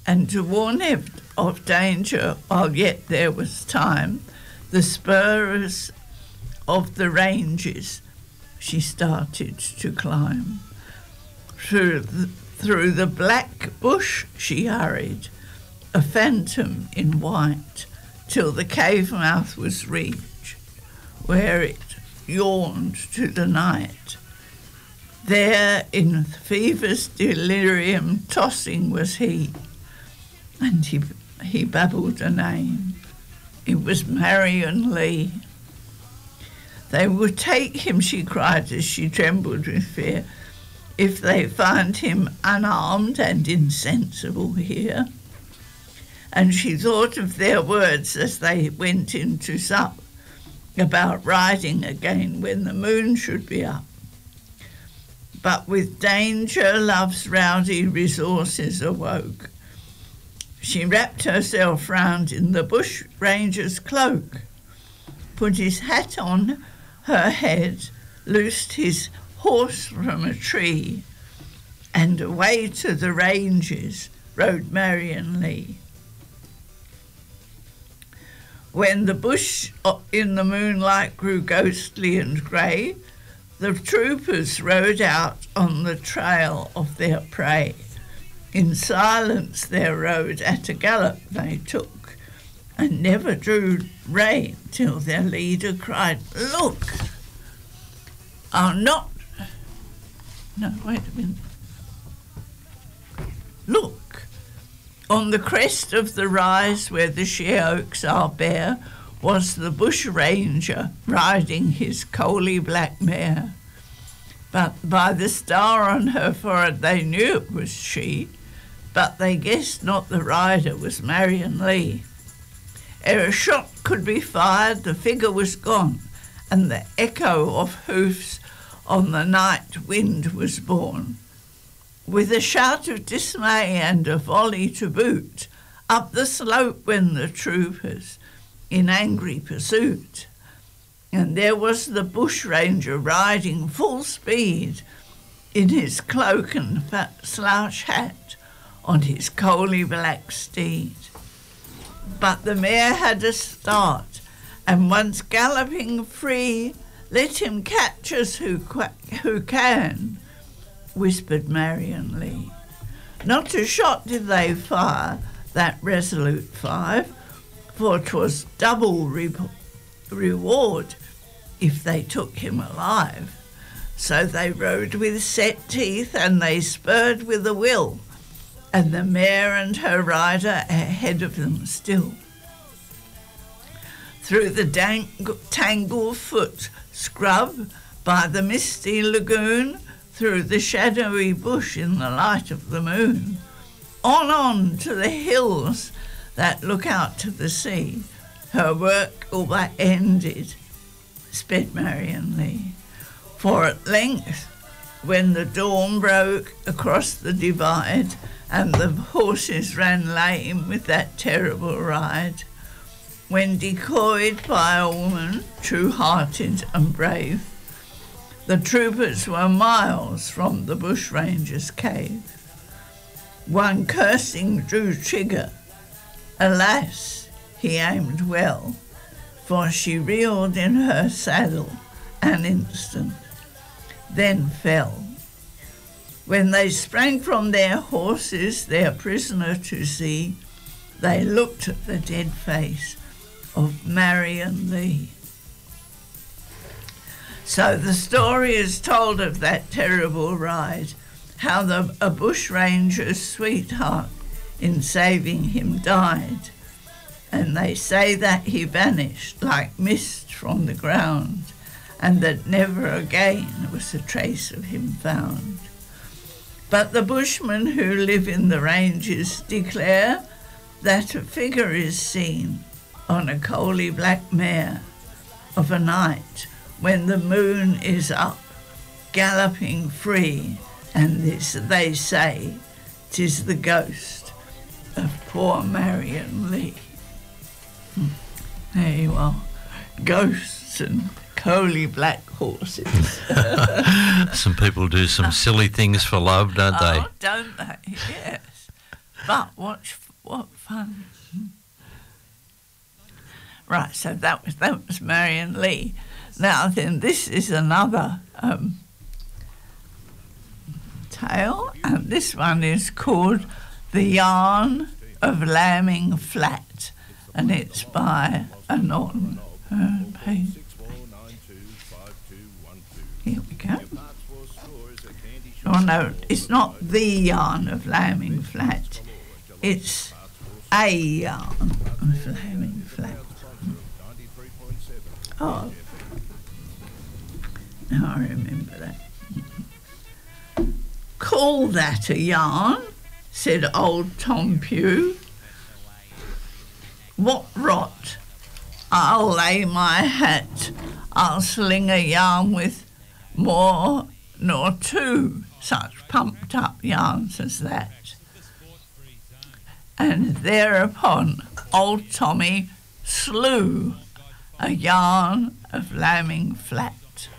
and to warn him of danger while yet there was time, the spurs of the ranges she started to climb. Through the black bush she hurried, a phantom in white, till the cave mouth was reached, where it yawned to the night. There in fever's delirium tossing was he, and he babbled a name. It was Marion Lee. They would take him, she cried as she trembled with fear, if they find him unarmed and insensible here. And she thought of their words as they went in to sup, about riding again when the moon should be up. But with danger love's rowdy resources awoke. She wrapped herself round in the bush ranger's cloak, put his hat on her head, loosed his horse from a tree, and away to the ranges rode Marion Lee. When the bush in the moonlight grew ghostly and grey, the troopers rode out on the trail of their prey. In silence their road at a gallop they took, and never drew rein till their leader cried, "Look! I'll not..." No, wait a minute. "Look! On the crest of the rise where the shea oaks are bare was the bush ranger riding his coaly black mare. But by the star on her forehead they knew it was she, but they guessed not the rider was Marion Lee. Ere a shot could be fired, the figure was gone, and the echo of hoofs on the night wind was borne. With a shout of dismay and a volley to boot, up the slope went the troopers in angry pursuit. And there was the bushranger riding full speed in his cloak and slouch hat on his coaly black steed. But the mare had a start, and once galloping free, let him catch us who can, whispered Marion Lee. Not a shot did they fire, that resolute five, for 'twas double reward if they took him alive. So they rode with set teeth, and they spurred with a will, and the mare and her rider ahead of them still. Through the dank tangle foot scrub, by the misty lagoon, through the shadowy bush in the light of the moon, on to the hills that look out to the sea, her work all but ended, sped Marion Lee. For at length, when the dawn broke across the divide, and the horses ran lame with that terrible ride, when decoyed by a woman, true-hearted and brave, the troopers were miles from the bushranger's cave. One cursing drew trigger. Alas, he aimed well, for she reeled in her saddle an instant, then fell. When they sprang from their horses, their prisoner to see, they looked at the dead face of Marion Lee. So the story is told of that terrible ride, how a bushranger's sweetheart in saving him died, and they say that he vanished like mist from the ground, and that never again was a trace of him found. But the bushmen who live in the ranges declare that a figure is seen on a coaly black mare of a night when the moon is up, galloping free, and this, they say, 'tis the ghost of poor Marion Lee. There you are, ghosts and coaly black horses. Some people do some silly things for love, don't they? Oh, don't they? Yes. But what fun. Right, so that was Marion Lee. Now then, this is another tale, and this one is called The Yarn of Lambing Flat, and it's by Anon. Here we go. Oh no, it's not The Yarn of Lambing Flat, it's A Yarn of Lambing Flat. Oh, now I remember that. Call that a yarn, said old Tom Pugh. What rot! I'll lay my hat, I'll sling a yarn with more nor two such pumped up yarns as that. And thereupon old Tommy slew a yarn of Lambing Flat.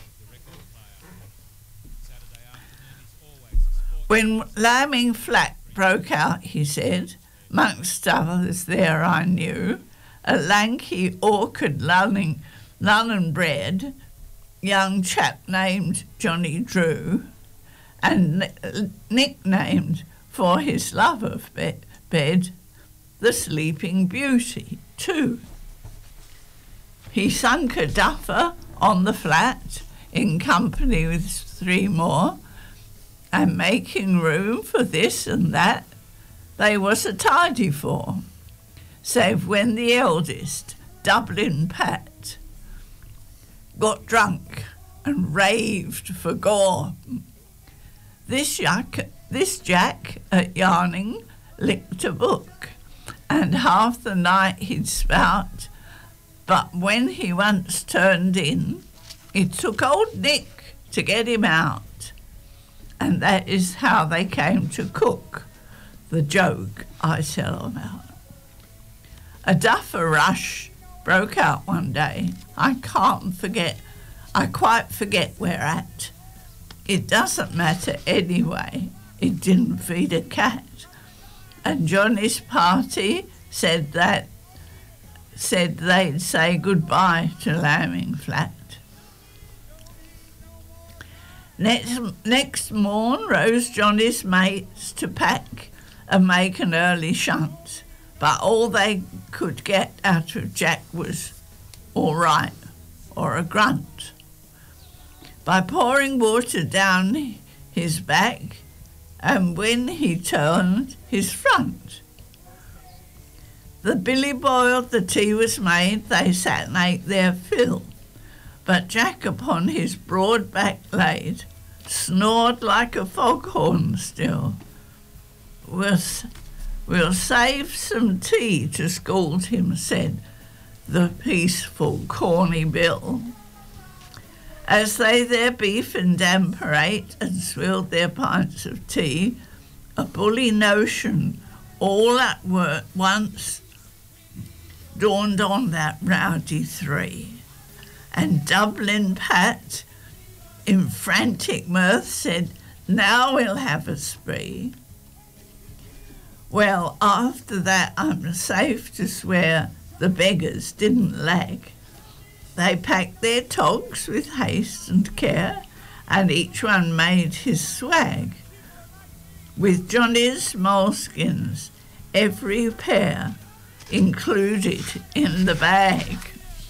When Lambing Flat broke out, he said, "'mongst others there I knew a lanky, orchid London bred young chap named Johnny Drew, and nicknamed for his love of bed the Sleeping Beauty too. He sunk a duffer on the flat in company with three more, and making room for this and that they was a tidy for, save when the eldest, Dublin Pat, got drunk and raved for gore. This Jack at yarning licked a book, and half the night he'd spout, but when he once turned in, it took old Nick to get him out. And that is how they came to cook the joke I tell about. A duffer rush broke out one day. I quite forget where at. It doesn't matter anyway. It didn't feed a cat. And Johnny's party said they'd say goodbye to Lambing Flat. Next morn rose Johnny's mates to pack and make an early shunt, but all they could get out of Jack was all right or a grunt. By pouring water down his back, and when he turned his front, the billy boiled, the tea was made, they sat and ate their fill. But Jack upon his broad back laid, snored like a foghorn still. We'll save some tea to scald him, said the peaceful Corny Bill. As they their beef and damper ate and swilled their pints of tea, a bully notion all at once dawned on that rowdy three. And Dublin Pat, in frantic mirth, said, "Now we'll have a spree." Well, after that, I'm safe to swear the beggars didn't lag. They packed their togs with haste and care, and each one made his swag, with Johnny's moleskins, every pair included in the bag.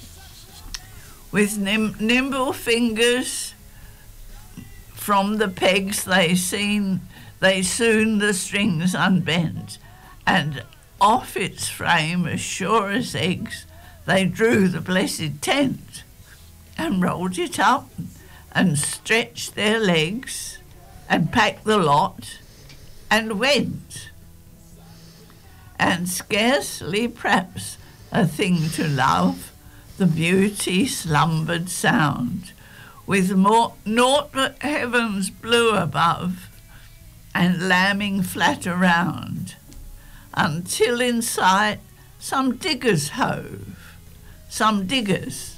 With nimble fingers from the pegs they soon the strings unbent, and off its frame, as sure as eggs, they drew the blessed tent, and rolled it up, and stretched their legs, and packed the lot, and went. And scarcely perhaps a thing to love, the beauty slumbered sound, with naught but heaven's blue above, and Lambing Flat around, until in sight some diggers hove, some diggers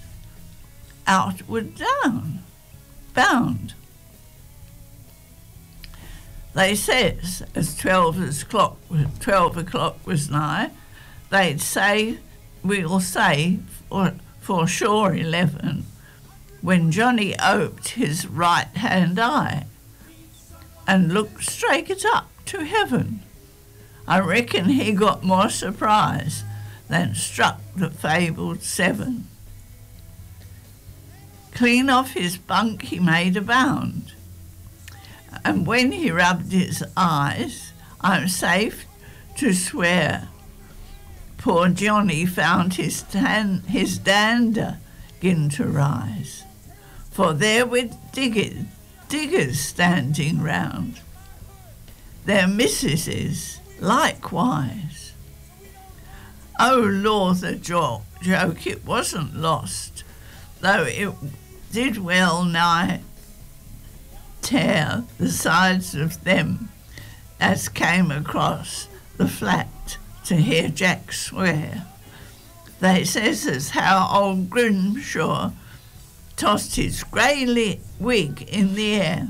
outward bound. They says, as 12 o'clock was nigh, they'd say, we'll say, for sure 11, when Johnny oped his right-hand eye and looked straight up to heaven. I reckon he got more surprise than struck the fabled 7. Clean off his bunk he made a bound, and when he rubbed his eyes, I'm safe to swear, poor Johnny found his dander 'gin to rise, for there were diggers standing round, their missuses likewise. Oh, Lord, the joke, it wasn't lost, though it did well nigh tear the sides of them as came across the flat to hear Jack swear. They says as how old Grimshaw tossed his grey wig in the air.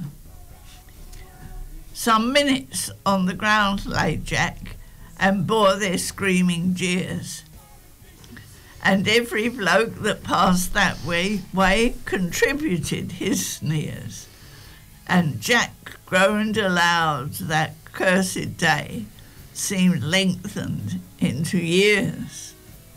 Some minutes on the ground lay Jack and bore their screaming jeers, and every bloke that passed that way contributed his sneers, and Jack groaned aloud that cursed day seemed lengthened into years.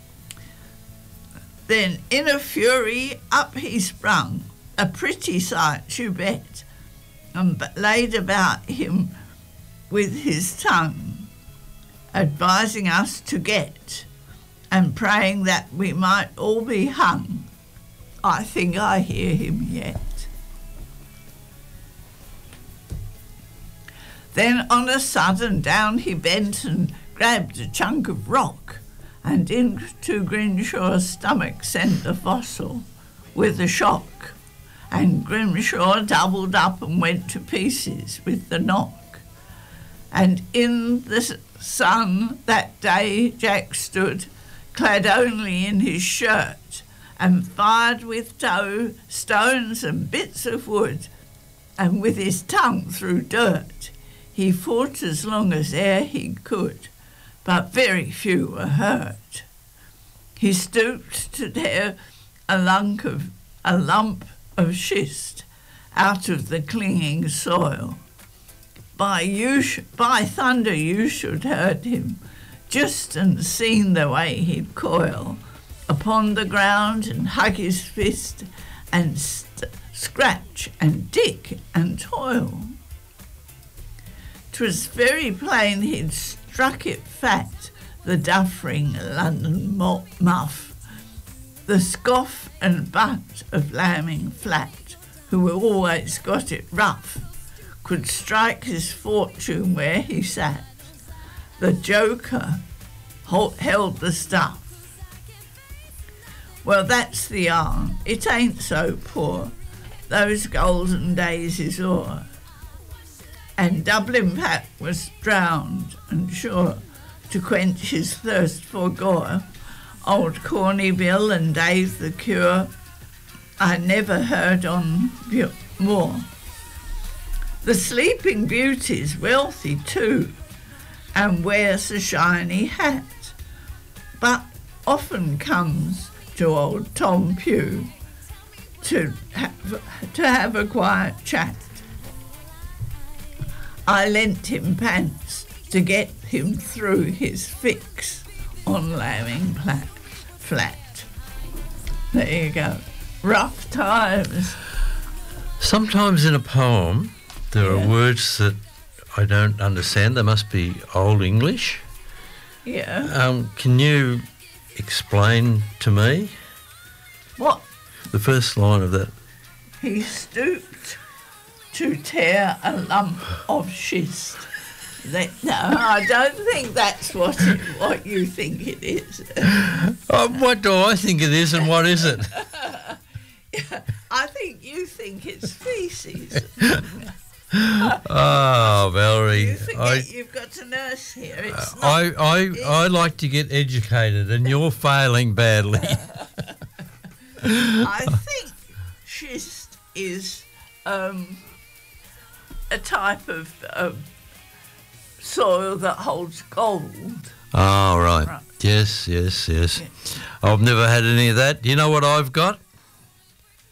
Then in a fury up he sprung, a pretty sight you bet, and laid about him with his tongue, advising us to get, and praying that we might all be hung. I think I hear him yet. Then on a sudden down he bent and grabbed a chunk of rock, and into Grimshaw's stomach sent the fossil with a shock, and Grimshaw doubled up and went to pieces with the knock. And in the sun that day Jack stood, clad only in his shirt, and fired with tow, stones and bits of wood, and with his tongue through dirt. He fought as long as e'er he could, but very few were hurt. He stooped to tear a lump of schist out of the clinging soil. By thunder you should heard him, just and seen the way he'd coil upon the ground and hug his fist and scratch and dick and toil. 'Twas very plain he'd struck it fat, the duffering London muff, the scoff and butt of Lambing Flat, who always got it rough, could strike his fortune where he sat. The joker held the stuff. Well, that's the yarn. It ain't so poor. Those golden days is o'er. And Dublin Pat was drowned, and sure to quench his thirst for gore, old Corny Bill and Dave the Cure, I never heard on more. The Sleeping Beauty's wealthy too, and wears a shiny hat, but often comes to old Tom Pugh to have a quiet chat. I lent him pants to get him through his fix on Lambing Flat. There you go. Rough times. Sometimes in a poem there are words that I don't understand. They must be Old English. Yeah. Can you explain to me? What? The first line of that. He stooped to tear a lump of schist. No, I don't think that's what you think it is. What do I think it is and what is it? I think you think it's feces. Oh, Valerie. You forget you've got a nurse here. It's not, I like to get educated and you're failing badly. I think schist is a type of soil that holds gold. Oh, right. Right. Yes. I've never had any of that. You know what I've got?